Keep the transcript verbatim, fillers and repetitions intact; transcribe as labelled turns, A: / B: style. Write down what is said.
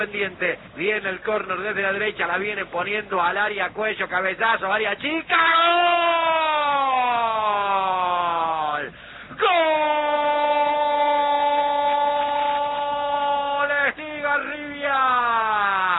A: Pendiente, viene el córner desde la derecha, la viene poniendo al área, cuello, cabezazo, área chica.